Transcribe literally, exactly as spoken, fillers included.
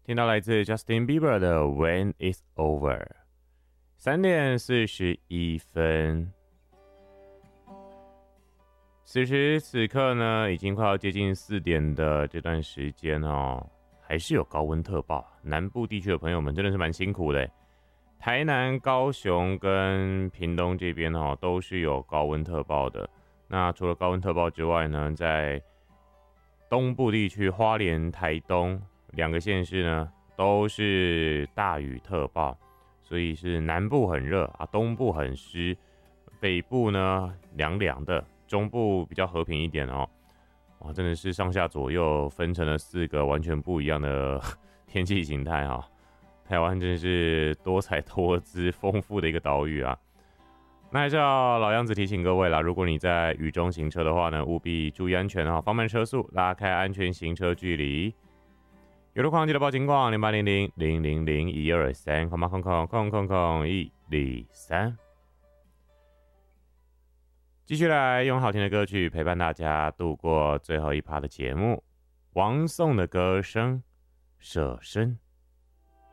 听到来自 Justin Bieber 的 When It's Over， 三点四十一分。此时此刻呢，已经快要接近四点的这段时间哦，还是有高温特报。南部地区的朋友们真的是蛮辛苦的，台南、高雄跟屏东这边哦，都是有高温特报的。那除了高温特报之外呢，在东部地区，花莲、台东两个县市呢，都是大雨特报，所以是南部很热啊，东部很湿，北部呢凉凉的，中部比较和平一点哦。哇，真的是上下左右分成了四个完全不一样的天气形态哈、哦。台湾真是多彩多姿、丰富的一个岛屿啊。那还是要老样子提醒各位啦，如果你在雨中行车的话呢，务必注意安全哦，放慢车速，拉开安全行车距离。有路况记得报警广零八零零零零零一二三空八空空空空空一零三。继续来用好听的歌曲陪伴大家度过最后一趴的节目，王颂的歌声《舍身》。